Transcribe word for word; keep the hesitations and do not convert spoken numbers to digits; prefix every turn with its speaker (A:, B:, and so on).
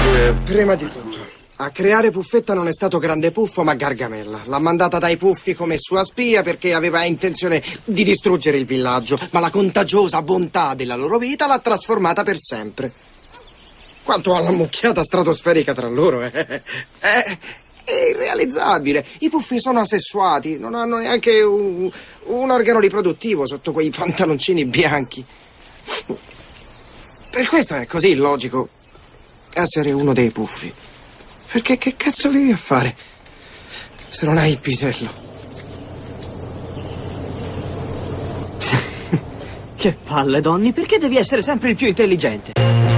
A: Prima di tutto, a creare Puffetta non è stato Grande Puffo, ma Gargamella. L'ha mandata dai Puffi come sua spia perché aveva intenzione di distruggere il villaggio, ma la contagiosa bontà della loro vita l'ha trasformata per sempre. Quanto alla mucchiata stratosferica tra loro, eh, eh, è irrealizzabile. I Puffi sono asessuati, non hanno neanche un, un organo riproduttivo sotto quei pantaloncini bianchi. Per questo è così illogico essere uno dei Puffi. Perché che cazzo vivi a fare se non hai il pisello?
B: Che palle, Donny, perché devi essere sempre il più intelligente?